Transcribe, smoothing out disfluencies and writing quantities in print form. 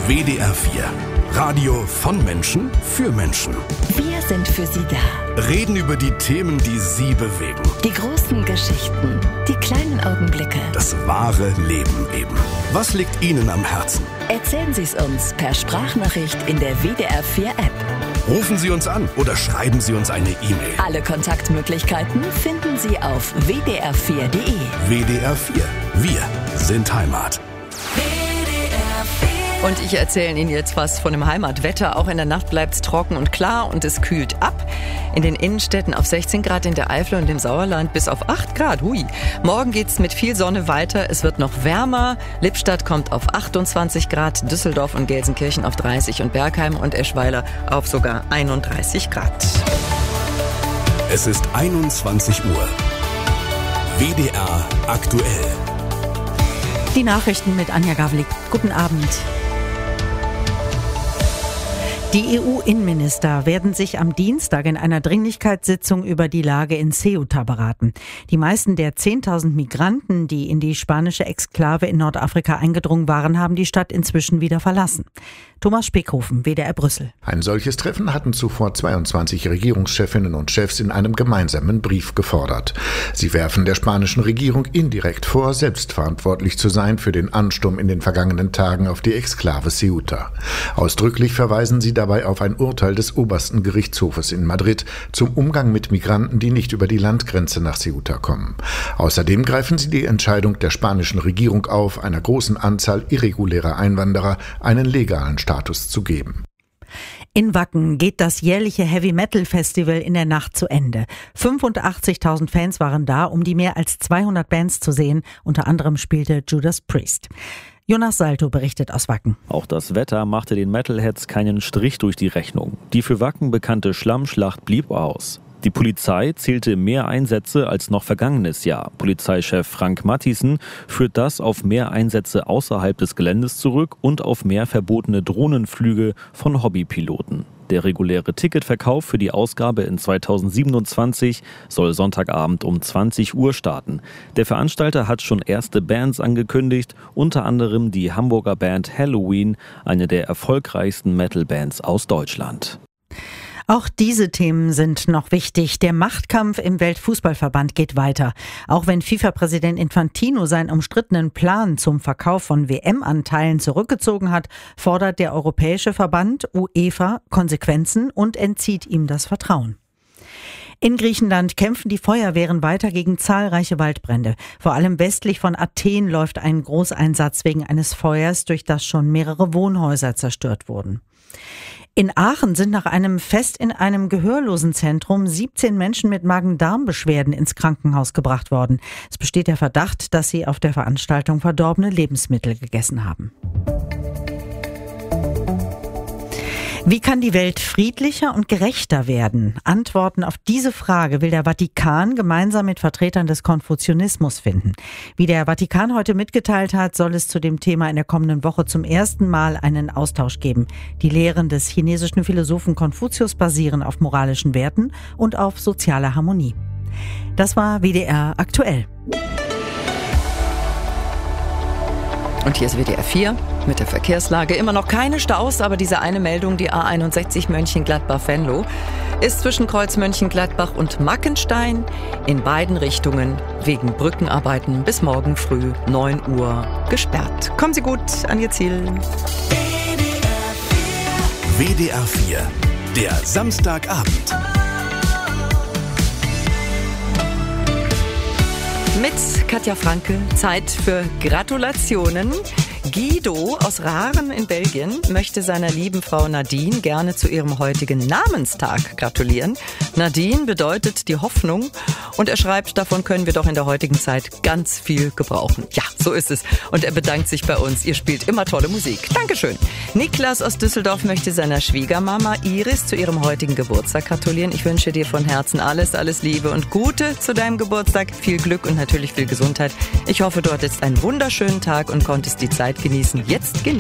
WDR 4. Radio von Menschen für Menschen. Wir sind für Sie da. Reden über die Themen, die Sie bewegen. Die großen Geschichten, die kleinen Augenblicke. Das wahre Leben eben. Was liegt Ihnen am Herzen? Erzählen Sie es uns per Sprachnachricht in der WDR 4 App. Rufen Sie uns an oder schreiben Sie uns eine E-Mail. Alle Kontaktmöglichkeiten finden Sie auf wdr4.de. WDR 4. Wir sind Heimat. Und ich erzähle Ihnen jetzt was von dem Heimatwetter. Auch in der Nacht bleibt es trocken und klar und es kühlt ab. In den Innenstädten auf 16 Grad, in der Eifel und im Sauerland bis auf 8 Grad. Hui. Morgen geht's mit viel Sonne weiter. Es wird noch wärmer. Lippstadt kommt auf 28 Grad, Düsseldorf und Gelsenkirchen auf 30 und Bergheim und Eschweiler auf sogar 31 Grad. Es ist 21 Uhr. WDR aktuell. Die Nachrichten mit Anja Gavlik. Guten Abend. Die EU-Innenminister werden sich am Dienstag in einer Dringlichkeitssitzung über die Lage in Ceuta beraten. Die meisten der 10.000 Migranten, die in die spanische Exklave in Nordafrika eingedrungen waren, haben die Stadt inzwischen wieder verlassen. Thomas Speckhofen, WDR Brüssel. Ein solches Treffen hatten zuvor 22 Regierungschefinnen und Chefs in einem gemeinsamen Brief gefordert. Sie werfen der spanischen Regierung indirekt vor, selbstverantwortlich zu sein für den Ansturm in den vergangenen Tagen auf die Exklave Ceuta. Ausdrücklich verweisen sie dabei auf ein Urteil des obersten Gerichtshofes in Madrid zum Umgang mit Migranten, die nicht über die Landgrenze nach Ceuta kommen. Außerdem greifen sie die Entscheidung der spanischen Regierung auf, einer großen Anzahl irregulärer Einwanderer einen legalen Status zu geben. In Wacken geht das jährliche Heavy-Metal-Festival in der Nacht zu Ende. 85.000 Fans waren da, um die mehr als 200 Bands zu sehen. Unter anderem spielte Judas Priest. Jonas Salto berichtet aus Wacken. Auch das Wetter machte den Metalheads keinen Strich durch die Rechnung. Die für Wacken bekannte Schlammschlacht blieb aus. Die Polizei zählte mehr Einsätze als noch vergangenes Jahr. Polizeichef Frank Matthiessen führt das auf mehr Einsätze außerhalb des Geländes zurück und auf mehr verbotene Drohnenflüge von Hobbypiloten. Der reguläre Ticketverkauf für die Ausgabe in 2027 soll Sonntagabend um 20 Uhr starten. Der Veranstalter hat schon erste Bands angekündigt, unter anderem die Hamburger Band Halloween, eine der erfolgreichsten Metal-Bands aus Deutschland. Auch diese Themen sind noch wichtig. Der Machtkampf im Weltfußballverband geht weiter. Auch wenn FIFA-Präsident Infantino seinen umstrittenen Plan zum Verkauf von WM-Anteilen zurückgezogen hat, fordert der Europäische Verband UEFA Konsequenzen und entzieht ihm das Vertrauen. In Griechenland kämpfen die Feuerwehren weiter gegen zahlreiche Waldbrände. Vor allem westlich von Athen läuft ein Großeinsatz wegen eines Feuers, durch das schon mehrere Wohnhäuser zerstört wurden. In Aachen sind nach einem Fest in einem Gehörlosenzentrum 17 Menschen mit Magen-Darm-Beschwerden ins Krankenhaus gebracht worden. Es besteht der Verdacht, dass sie auf der Veranstaltung verdorbene Lebensmittel gegessen haben. Wie kann die Welt friedlicher und gerechter werden? Antworten auf diese Frage will der Vatikan gemeinsam mit Vertretern des Konfuzianismus finden. Wie der Vatikan heute mitgeteilt hat, soll es zu dem Thema in der kommenden Woche zum ersten Mal einen Austausch geben. Die Lehren des chinesischen Philosophen Konfuzius basieren auf moralischen Werten und auf sozialer Harmonie. Das war WDR aktuell. Und hier ist WDR 4 mit der Verkehrslage. Immer noch keine Staus, aber diese eine Meldung, die A61 Mönchengladbach-Venlo, ist zwischen Kreuz Mönchengladbach und Mackenstein in beiden Richtungen wegen Brückenarbeiten bis morgen früh 9 Uhr gesperrt. Kommen Sie gut an Ihr Ziel. WDR 4. Der Samstagabend. Mit Katja Franke, Zeit für Gratulationen. Guido aus Raren in Belgien möchte seiner lieben Frau Nadine gerne zu ihrem heutigen Namenstag gratulieren. Nadine bedeutet die Hoffnung und er schreibt, davon können wir doch in der heutigen Zeit ganz viel gebrauchen. Ja, so ist es. Und er bedankt sich bei uns. Ihr spielt immer tolle Musik. Dankeschön. Niklas aus Düsseldorf möchte seiner Schwiegermama Iris zu ihrem heutigen Geburtstag gratulieren. Ich wünsche dir von Herzen alles Liebe und Gute zu deinem Geburtstag. Viel Glück und natürlich viel Gesundheit. Ich hoffe, du hattest einen wunderschönen Tag und konntest die Zeit genießen. Jetzt genießen.